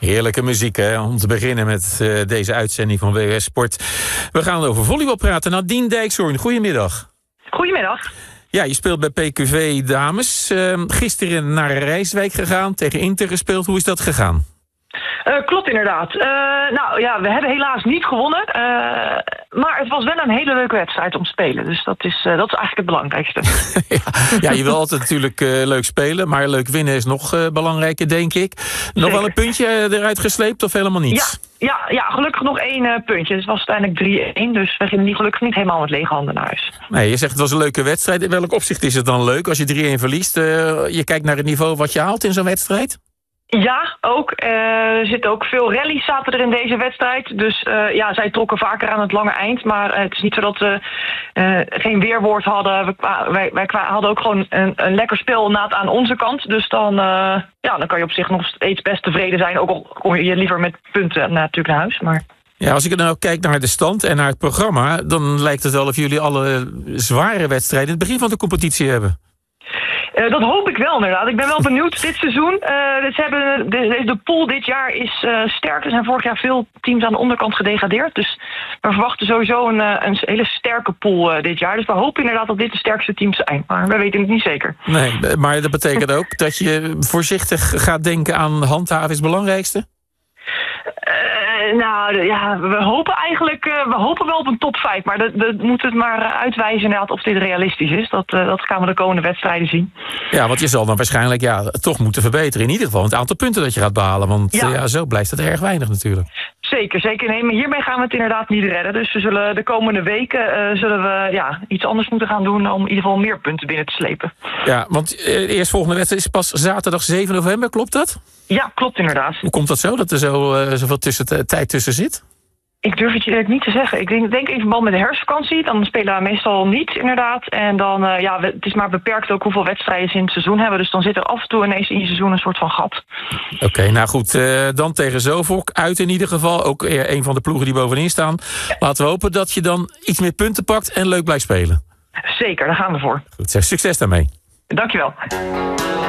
Heerlijke muziek, hè? Om te beginnen met deze uitzending van WOS Sport. We gaan over volleybal praten. Nadine Dijkshoorn, goedemiddag. Goedemiddag. Ja, je speelt bij PQV Dames. Gisteren naar Rijswijk gegaan, tegen Inter gespeeld. Hoe is dat gegaan? Klopt inderdaad. We hebben helaas niet gewonnen. Maar het was wel een hele leuke wedstrijd om te spelen. Dus dat is eigenlijk het belangrijkste. Ja, je wil altijd natuurlijk leuk spelen. Maar leuk winnen is nog belangrijker, denk ik. Nog wel een puntje eruit gesleept of helemaal niets? Ja, gelukkig nog 1 puntje. Het was uiteindelijk 3-1. Dus we gingen gelukkig niet helemaal met lege handen naar huis. Nee, je zegt het was een leuke wedstrijd. In welk opzicht is het dan leuk als je 3-1 verliest? Je kijkt naar het niveau wat je haalt in zo'n wedstrijd? Ja, ook. Er zitten ook veel rallies zaten er in deze wedstrijd. Dus zij trokken vaker aan het lange eind. Maar het is niet zo dat we geen weerwoord hadden. Wij hadden ook gewoon een lekker spel aan onze kant. Dus dan kan je op zich nog steeds best tevreden zijn. Ook al kom je liever met punten natuurlijk naar huis. Maar... Ja, als ik dan kijk naar de stand en naar het programma... dan lijkt het wel of jullie alle zware wedstrijden... in het begin van de competitie hebben. Dat hoop ik wel inderdaad. Ik ben wel benieuwd dit seizoen. De pool dit jaar is sterk. Er zijn vorig jaar veel teams aan de onderkant gedegradeerd. Dus we verwachten sowieso een hele sterke pool dit jaar. Dus we hopen inderdaad dat dit de sterkste teams zijn. Maar we weten het niet zeker. Nee, maar dat betekent ook dat je voorzichtig gaat denken aan handhaven is het belangrijkste? We hopen wel op een top 5. Maar dat moet het maar uitwijzen inderdaad of dit realistisch is. Dat gaan we de komende wedstrijden zien. Ja, want je zal dan waarschijnlijk toch moeten verbeteren. In ieder geval het aantal punten dat je gaat behalen. Want zo blijft het erg weinig natuurlijk. Zeker. Nee, maar hiermee gaan we het inderdaad niet redden. Dus we zullen de komende weken iets anders moeten gaan doen... om in ieder geval meer punten binnen te slepen. Ja, want de eerstvolgende wedstrijd is pas zaterdag 7 november, klopt dat? Ja, klopt inderdaad. Hoe komt dat zo, dat er zoveel tijd tussen zit? Ik durf het je niet te zeggen. Ik denk in verband met de herfstvakantie. Dan spelen we meestal niet, inderdaad. En dan, het is maar beperkt ook hoeveel wedstrijden ze in het seizoen hebben. Dus dan zit er af en toe ineens in je seizoen een soort van gat. Oké, nou goed. Dan tegen Zovok. Uit in ieder geval. Ook een van de ploegen die bovenin staan. Laten we hopen dat je dan iets meer punten pakt en leuk blijft spelen. Zeker, daar gaan we voor. Goed, succes daarmee. Dankjewel.